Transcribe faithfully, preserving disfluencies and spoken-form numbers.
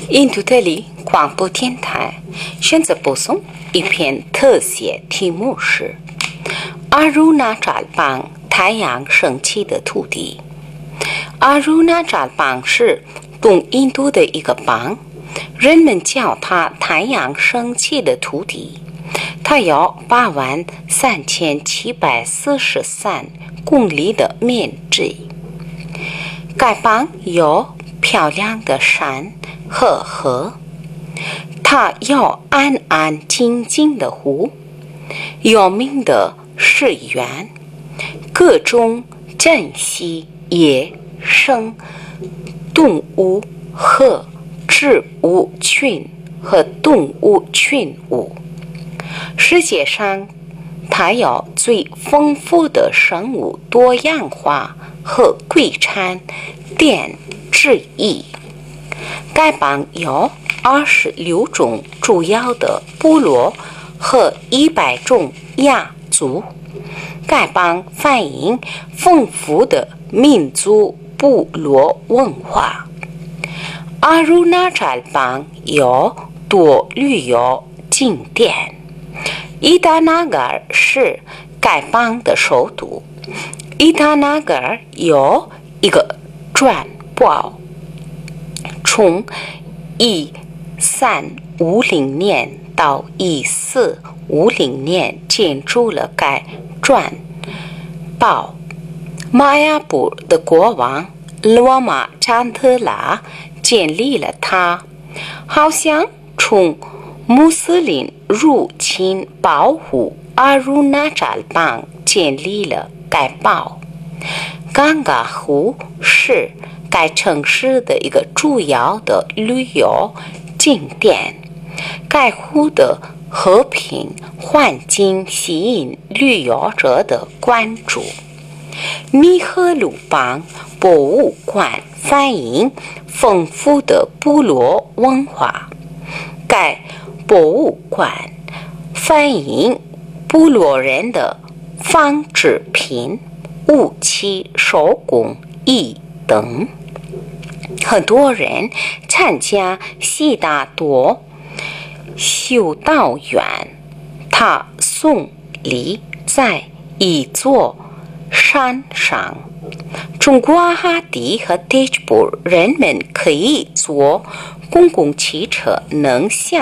印度德里广播电台选择播送一篇特写，题目是阿鲁纳扎邦太阳升起的土地。阿鲁纳扎邦是东印度的一个邦，人们叫它太阳升起的土地。它有八万三千七百四十三公里的面积。该邦有漂亮的山和河，它有安安静静的湖，有名的寺院，各种珍稀野生动物和植物群和动物群物。世界上它有最丰富的生物多样化和贵产点之一。该邦有二十六种主要的部落和一百种亚族。该邦反映丰富的民族部落文化。阿鲁纳扎邦有多旅游景点。伊达纳格尔是该邦的首都。伊达纳格尔有一个转堡，从一三五零年到一四五零年建筑了该转堡。玛雅部的国王罗马詹特拉建立了它，好像从穆斯林入侵保护阿鲁纳扎邦建立了该堡。冈嘎湖是该城市的一个主要的旅游景点。该湖的和平环境吸引旅游者的关注。米赫鲁邦博物馆反映丰富的部落文化。该博物馆反映部落人的纺织品、武器、手工艺等。很多人参加悉达多修道院，他耸立在一座山上。从瓜哈蒂和迪吉布，人们可以坐公共汽车能下